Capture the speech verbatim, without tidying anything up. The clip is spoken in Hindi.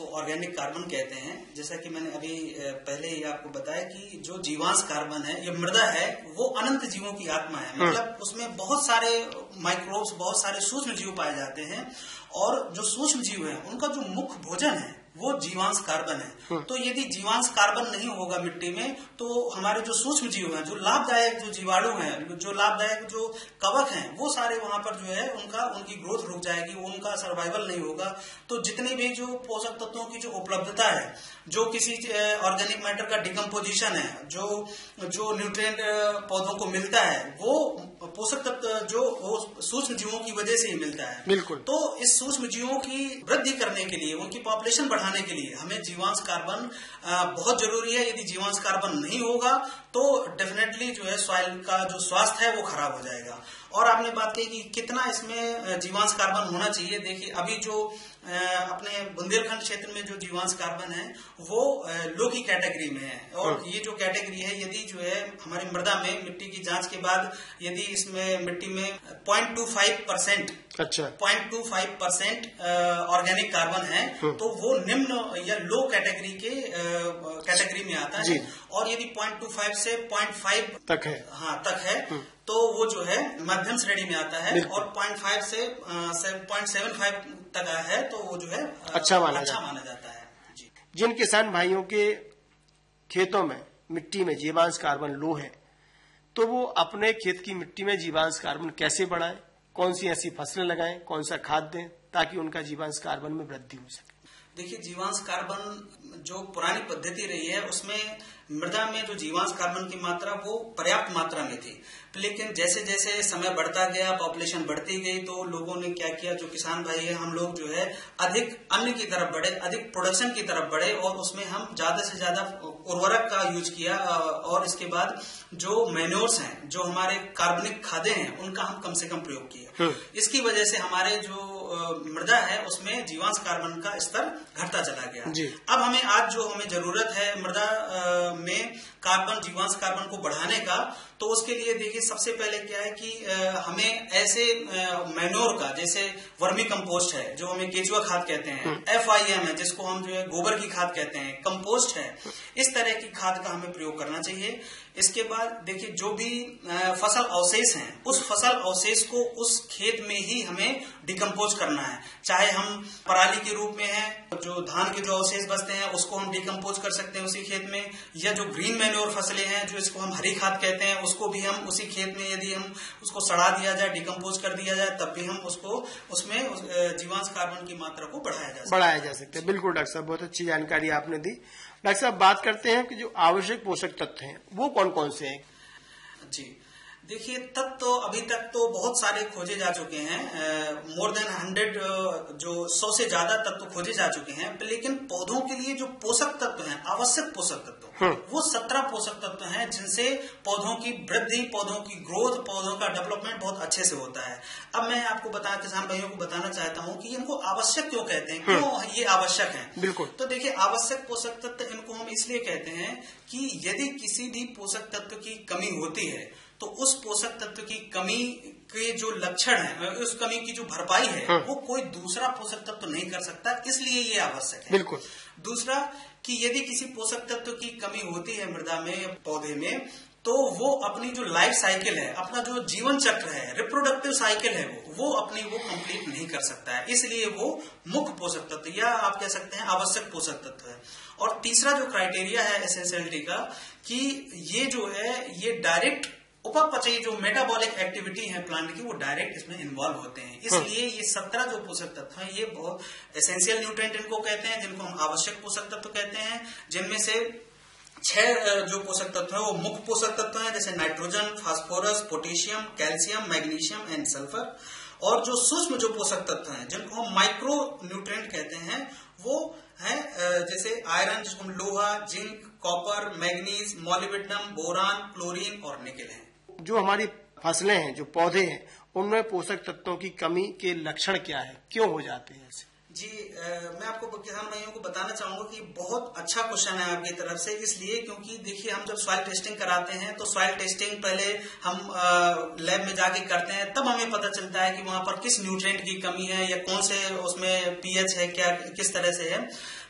जिसको ऑर्गेनिक कार्बन कहते हैं। जैसा कि मैंने अभी पहले ही आपको बताया कि जो जीवांश कार्बन है, ये मृदा है, वो अनंत जीवों की आत्मा है। मतलब उसमें बहुत सारे माइक्रोब्स, बहुत सारे सूक्ष्म जीव पाए जाते हैं, और जो सूक्ष्म जीव है उनका जो मुख्य भोजन है वो जीवांश कार्बन है। तो यदि जीवांश कार्बन नहीं होगा मिट्टी में, तो हमारे जो सूक्ष्म जीव हैं, जो लाभदायक जो जीवाणु हैं, जो लाभदायक जो कवक हैं, वो सारे वहां पर जो है उनका उनकी ग्रोथ रुक जाएगी, वो उनका सर्वाइवल नहीं होगा। तो जितने भी जो पोषक तत्वों की जो उपलब्धता है, जो किसी ऑर्गेनिक मैटर का डिकम्पोजिशन है, जो जो न्यूट्रिएंट पौधों को मिलता है, वो पोषक तत्व जो सूक्ष्म जीवों की वजह से ही मिलता है। बिल्कुल। तो इस सूक्ष्म जीवों की वृद्धि करने के लिए, उनकी पॉपुलेशन बढ़ाने के लिए हमें जीवांश कार्बन बहुत जरूरी है। यदि जीवांश कार्बन नहीं होगा तो डेफिनेटली जो है सॉइल का जो स्वास्थ्य है वो खराब हो जाएगा। और आपने बात कही कि कितना इसमें जीवांश कार्बन होना चाहिए। देखिए, अभी जो अपने बुंदेलखंड क्षेत्र में जो जीवांश कार्बन है वो लो की कैटेगरी में है, और ये जो कैटेगरी है, यदि जो है हमारी मृदा में मिट्टी की जांच के बाद यदि इसमें मिट्टी में पॉइंट टू फाइव परसेंट अच्छा point two five percent organic carbon है, तो वो निम्न या लो कैटेगरी के कैटेगरी में आता है। और यदि पॉइंट टू फाइव से पॉइंट फाइव तक है, हाँ तक है, तो वो जो है मध्यम श्रेणी में आता है। और पॉइंट फाइव से पॉइंट सेवन फाइव तक है, तो वो जो है अच्छा माना अच्छा जाता माना जाता है। जी। जिन किसान भाइयों के खेतों में मिट्टी में जीवांश कार्बन लो है, तो वो अपने खेत की मिट्टी में जीवांश कार्बन कैसे बढ़ाएं, कौन सी ऐसी फसलें लगाएं, कौन सा खाद दें, ताकि उनका जीवांश कार्बन में वृद्धि हो सके। देखिए, जीवांश कार्बन जो पुरानी पद्धति रही है, उसमें मृदा में जो जीवांश कार्बन की मात्रा वो पर्याप्त मात्रा में थी। लेकिन जैसे जैसे समय बढ़ता गया, पॉपुलेशन बढ़ती गई, तो लोगों ने क्या किया, जो किसान भाई है, हम लोग जो है अधिक अन्न की तरफ बढ़े, अधिक प्रोडक्शन की तरफ बढ़े, और उसमें हम ज्यादा से ज्यादा उर्वरक का यूज किया। और इसके बाद जो मैन्योर्स हैं, जो हमारे कार्बनिक खादें हैं, उनका हम कम से कम प्रयोग किया। इसकी वजह से हमारे जो मृदा है उसमें जीवांश कार्बन का स्तर घटता चला गया। अब हमें आज जो हमें जरूरत है मृदा में कार्बन, जीवांश कार्बन को बढ़ाने का, तो उसके लिए देखिए सबसे पहले क्या है कि हमें ऐसे मैन्योर का, जैसे वर्मी कंपोस्ट है जो हमें केचुआ खाद कहते हैं, एफ आई एम है जिसको हम जो है गोबर की खाद कहते हैं, कंपोस्ट है, इस तरह की खाद का हमें प्रयोग करना चाहिए। इसके बाद देखिए, जो भी फसल अवशेष हैं, उस फसल अवशेष को उस खेत में ही हमें डिकम्पोज करना है। चाहे हम पराली के रूप में है, जो धान के जो अवशेष बचते हैं उसको हम डिकम्पोज कर सकते हैं उसी खेत में, या जो ग्रीन मैन्योर फसलें हैं, जो इसको हम हरी खाद कहते हैं, उसको भी हम उसी खेत में यदि हम उसको सड़ा दिया जाए, डिकम्पोज कर दिया जाए, तब भी हम उसको उसमें जीवांश कार्बन की मात्रा को बढ़ाया जा सकता बढ़ाया जा सकता है। बिल्कुल डॉक्टर साहब, बहुत अच्छी जानकारी आपने दी। डॉक्टर साहब, बात करते हैं कि जो आवश्यक पोषक तत्व हैं वो कौन कौन से हैं। जी देखिए, तत्व तो अभी तक तो बहुत सारे खोजे जा चुके हैं, मोर देन हंड्रेड, जो सौ से ज्यादा तत्व खोजे जा चुके हैं। लेकिन पौधों के लिए जो पोषक तत्व हैं, आवश्यक पोषक तत्व, वो सत्रह पोषक तत्व हैं, जिनसे पौधों की वृद्धि, पौधों की ग्रोथ, पौधों का डेवलपमेंट बहुत अच्छे से होता है। अब मैं आपको बता किसान भाइयों को बताना चाहता हूँ कि इनको आवश्यक क्यों कहते हैं, क्यों ये आवश्यक है। बिल्कुल। तो देखिए, आवश्यक पोषक तत्व इनको हम इसलिए कहते हैं कि यदि किसी भी पोषक तत्व की कमी होती है, तो उस पोषक तत्व की कमी के जो लक्षण है, उस कमी की जो भरपाई है, वो कोई दूसरा पोषक तत्व नहीं कर सकता, इसलिए ये आवश्यक है। बिल्कुल। दूसरा कि यदि किसी पोषक तत्व की कमी होती है मृदा में या पौधे में, तो वो अपनी जो लाइफ साइकिल है, अपना जो जीवन चक्र है, रिप्रोडक्टिव साइकिल है, वो वो अपनी वो कंप्लीट नहीं कर सकता है। इसलिए वो मुख्य पोषक तत्व या आप कह सकते हैं आवश्यक पोषक तत्व है। और तीसरा जो क्राइटेरिया है एसेंशियलिटी का, कि ये जो है ये डायरेक्ट उपपचयी जो मेटाबॉलिक एक्टिविटी है प्लांट की, वो डायरेक्ट इसमें इन्वॉल्व होते हैं। इसलिए ये सत्रह जो पोषक तत्व हैं, ये बहुत एसेंशियल न्यूट्रिएंट इनको कहते हैं, जिनको हम आवश्यक पोषक तत्व कहते हैं। जिनमें से छह जो पोषक तत्व है वो मुख्य पोषक तत्व हैं, जैसे nitrogen, phosphorus, potassium, calcium, magnesium and sulphur. और जो सूक्ष्म जो पोषक तत्व हैं, जिनको हम माइक्रो न्यूट्रिएंट कहते हैं, वो है जैसे आयरन, जिसको हम लोहा, zinc, copper, manganese, molybdenum, boron, chlorine और निकेल है। जो हमारी फसलें हैं, जो पौधे हैं, उनमें पोषक तत्वों की कमी के लक्षण क्या है, क्यों हो जाते हैं ऐसे? जी आ, मैं आपको किसान भाइयों को बताना चाहूंगा कि बहुत अच्छा क्वेश्चन है आपकी तरफ से, इसलिए क्योंकि देखिए, हम जब सॉइल टेस्टिंग कराते हैं तो सॉइल टेस्टिंग पहले हम लैब में जाके करते हैं, तब हमें पता चलता है कि वहां पर किस न्यूट्रिएंट की कमी है या कौन से उसमें पीएच है, क्या किस तरह से है।